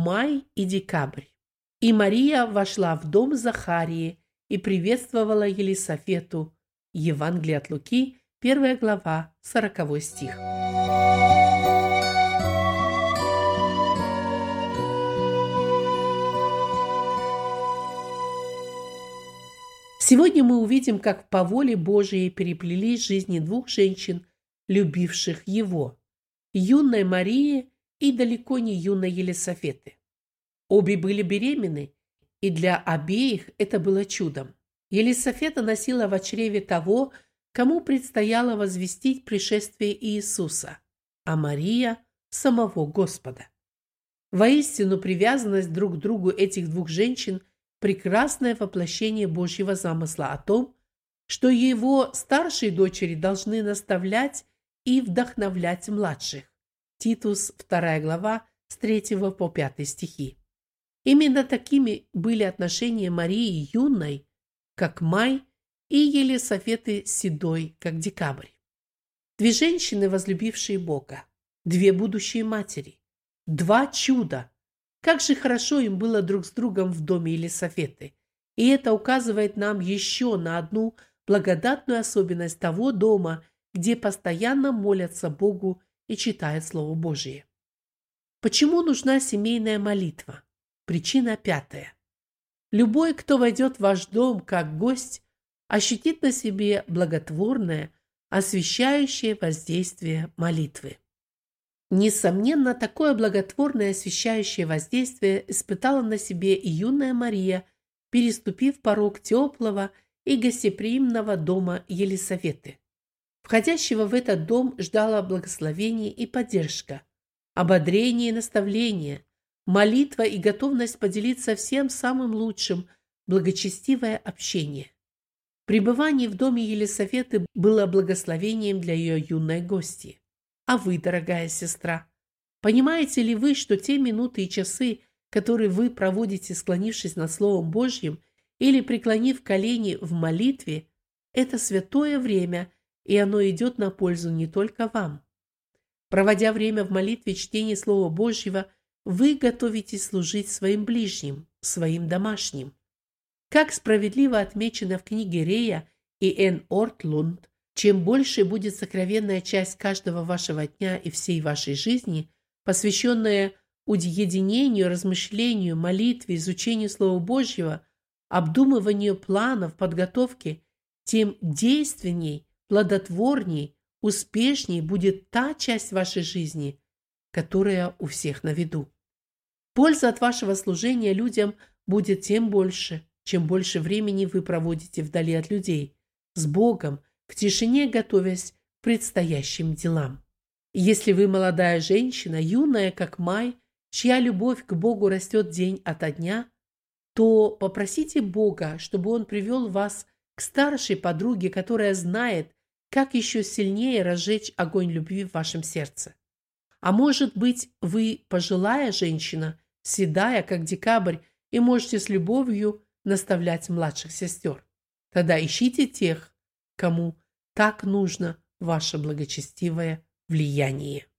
май и декабрь. И Мария вошла в дом Захарии и приветствовала Елисафету. Евангелие от Луки, 1 глава, 40 стих. Сегодня мы увидим, как по воле Божией переплелись жизни двух женщин, любивших Его, юной Марии и далеко не юной Елисафеты. Обе были беременны, и для обеих это было чудом. Елисафета носила в чреве того, кому предстояло возвестить пришествие Иисуса, а Мария – самого Господа. Воистину, привязанность друг к другу этих двух женщин – прекрасное воплощение Божьего замысла о том, что его старшие дочери должны наставлять и вдохновлять младших. Титус, 2 глава, с 3 по 5 стихи. Именно такими были отношения Марии юной, как май, и Елисафеты седой, как декабрь. Две женщины, возлюбившие Бога, две будущие матери, два чуда. Как же хорошо им было друг с другом в доме Елисафеты. И это указывает нам еще на одну благодатную особенность того дома, где постоянно молятся Богу и читают Слово Божие. Почему нужна семейная молитва? Причина 5. Любой, кто войдет в ваш дом как гость, ощутит на себе благотворное, освящающее воздействие молитвы. Несомненно, такое благотворное освящающее воздействие испытала на себе и юная Мария, переступив порог теплого и гостеприимного дома Елисаветы. Входящего в этот дом ждало благословение и поддержка, ободрение и наставление, молитва и готовность поделиться всем самым лучшим, благочестивое общение. Пребывание в доме Елисаветы было благословением для ее юной гости. А вы, дорогая сестра, понимаете ли вы, что те минуты и часы, которые вы проводите, склонившись над Словом Божьим или преклонив колени в молитве, это святое время, и оно идет на пользу не только вам. Проводя время в молитве и чтении Слова Божьего, вы готовитесь служить своим ближним, своим домашним. Как справедливо отмечено в книге Рея и Н. Ортлунд, чем больше будет сокровенная часть каждого вашего дня и всей вашей жизни, посвященная уединению, размышлению, молитве, изучению Слова Божьего, обдумыванию планов, подготовке, тем действенней, плодотворней, успешней будет та часть вашей жизни, которая у всех на виду. Польза от вашего служения людям будет тем больше, чем больше времени вы проводите вдали от людей, с Богом, в тишине готовясь к предстоящим делам. Если вы молодая женщина, юная, как май, чья любовь к Богу растет день ото дня, то попросите Бога, чтобы Он привел вас к старшей подруге, которая знает, как еще сильнее разжечь огонь любви в вашем сердце. А может быть, вы пожилая женщина, седая, как декабрь, и можете с любовью наставлять младших сестер. Тогда ищите тех, кому так нужно ваше благочестивое влияние.